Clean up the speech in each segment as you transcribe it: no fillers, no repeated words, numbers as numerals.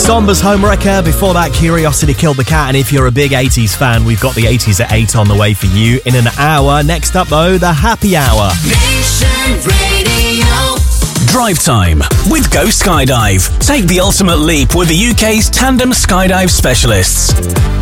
Somba's Homewrecker. Before that, Curiosity Killed the Cat. And if you're a big 80s fan, we've got the 80s at 8 on the way for you in an hour. Next up, though, the Happy Hour. Nation Radio. Drive Time with Go Skydive. Take the ultimate leap with the UK's tandem skydive specialists.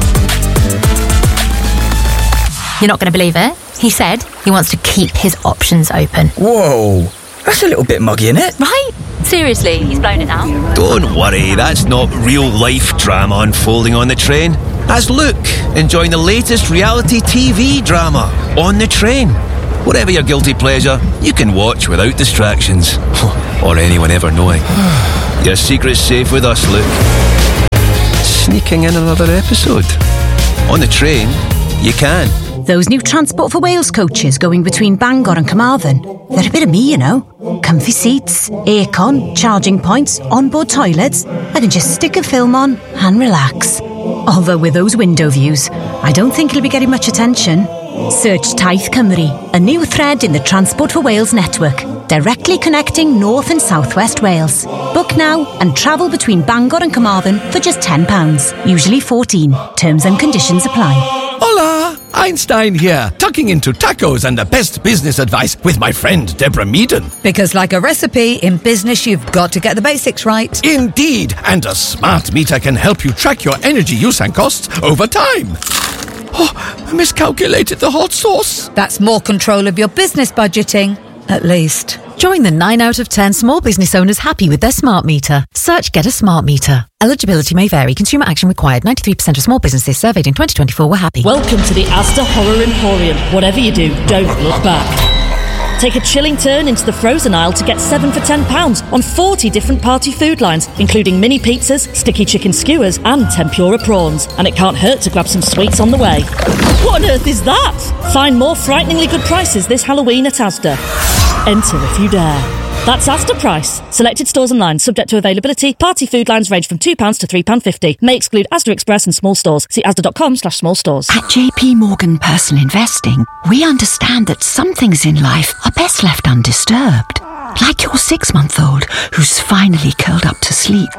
You're not going to believe it. He said he wants to keep his options open. Whoa, that's a little bit muggy, isn't it? Right? Seriously, he's blown it out. Don't worry, that's not real-life drama unfolding on the train. That's Luke, enjoying the latest reality TV drama, On the Train. Whatever your guilty pleasure, you can watch without distractions. Or anyone ever knowing. Your secret's safe with us, Luke. Sneaking in another episode. On the Train, you can. Those new Transport for Wales coaches going between Bangor and Carmarthen. They're a bit of me, you know. Comfy seats, aircon, charging points, onboard toilets. I can just stick a film on and relax. Although with those window views, I don't think it'll be getting much attention. Search Taith Cymru, a new thread in the Transport for Wales network, directly connecting North and South West Wales. Book now and travel between Bangor and Carmarthen for just £10, usually $14. Terms and conditions apply. Hola! Einstein here, tucking into tacos and the best business advice with my friend Deborah Meaden. Because like a recipe, in business you've got to get the basics right. Indeed, and a smart meter can help you track your energy use and costs over time. Oh, I miscalculated the hot sauce. That's more control of your business budgeting, at least. Join the 9 out of 10 small business owners happy with their smart meter. Search Get a Smart Meter. Eligibility may vary. Consumer action required. 93% of small businesses surveyed in 2024 were happy. Welcome to the Asda Horror Emporium. Whatever you do, don't look back. Take a chilling turn into the frozen aisle to get 7 for £10 on 40 different party food lines, including mini pizzas, sticky chicken skewers and tempura prawns. And it can't hurt to grab some sweets on the way. What on earth is that? Find more frighteningly good prices this Halloween at Asda. Enter if you dare. That's Asda Price. Selected stores online, subject to availability. Party food lines range from £2 to £3.50. May exclude Asda Express and small stores. See asda.com/small stores. At JP Morgan Personal Investing, we understand that some things in life are best left undisturbed. Like your 6-month-old who's finally curled up to sleep.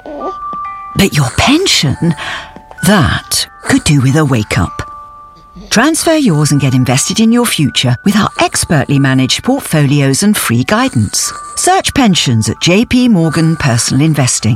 But your pension, that could do with a wake-up. Transfer yours and get invested in your future with our expertly managed portfolios and free guidance. Search pensions at JP Morgan Personal Investing.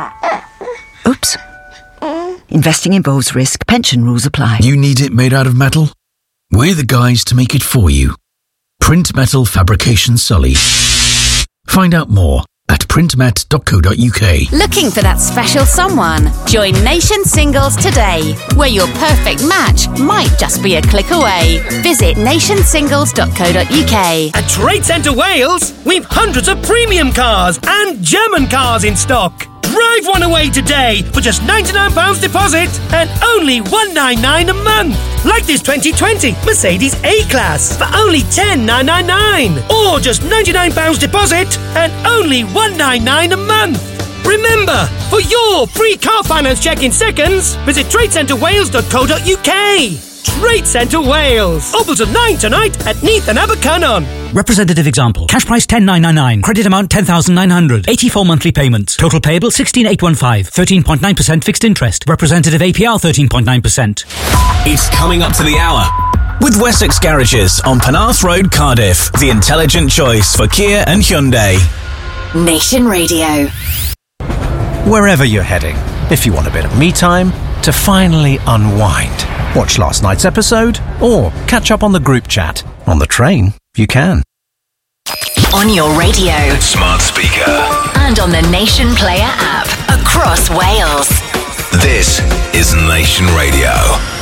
Oops. Investing involves risk. Pension rules apply. You need it made out of metal? We're the guys to make it for you. Print Metal Fabrication Sully. Find out more at printmet.co.uk. Looking for that special someone? Join Nation Singles today, where your perfect match might just be a click away. Visit nationsingles.co.uk. At Trade Centre Wales, we've hundreds of premium cars and German cars in stock. Drive one away today for just £99 deposit and only $199 a month. Like this 2020 Mercedes A-Class for only $10,999. Or just £99 deposit and only $199 a month. Remember, for your free car finance check in seconds, visit tradecentrewales.co.uk. Trade Centre Wales. Open till 9 tonight at Neath and Abercynon. Representative example. Cash price $10,999. Credit amount $10,900. 84 monthly payments. Total payable $16,815. 13.9% fixed interest. Representative APR 13.9%. It's coming up to the hour. With Wessex Garages on Penarth Road, Cardiff. The intelligent choice for Kia and Hyundai. Nation Radio. Wherever you're heading, if you want a bit of me time to finally unwind, watch last night's episode, or catch up on the group chat. On the train, you can. On your radio. Smart speaker. And on the Nation Player app. Across Wales. This is Nation Radio.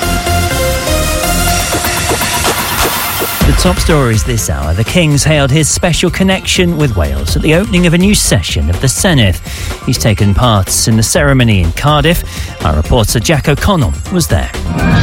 The top stories this hour. The King's hailed his special connection with Wales at the opening of a new session of the Senedd. He's taken part in the ceremony in Cardiff. Our reporter Jack O'Connell was there.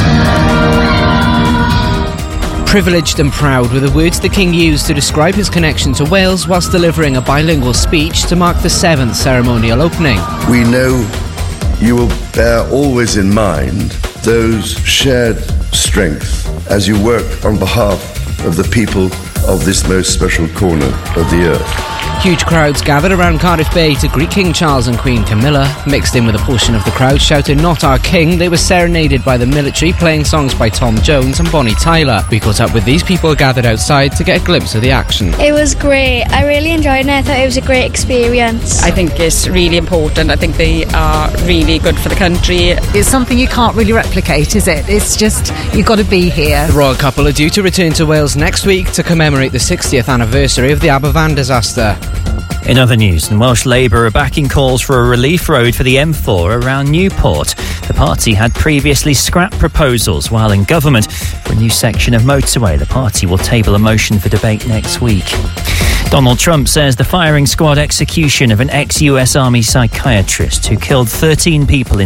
Privileged and proud were the words the King used to describe his connection to Wales whilst delivering a bilingual speech to mark the 7th ceremonial opening. We know you will bear always in mind those shared strengths as you work on behalf of the people of this most special corner of the earth. Huge crowds gathered around Cardiff Bay to greet King Charles and Queen Camilla. Mixed in with a portion of the crowd shouting "Not Our King," they were serenaded by the military, playing songs by Tom Jones and Bonnie Tyler. We caught up with these people gathered outside to get a glimpse of the action. It was great. I really enjoyed it. I thought it was a great experience. I think it's really important. I think they are really good for the country. It's something you can't really replicate, is it? It's just, you've got to be here. The royal couple are due to return to Wales next week to commemorate the 60th anniversary of the Aberfan disaster. In other news, Welsh Labour are backing calls for a relief road for the M4 around Newport. The party had previously scrapped proposals while in government for a new section of motorway. The party will table a motion for debate next week. Donald Trump says the firing squad execution of an ex-US Army psychiatrist who killed 13 people in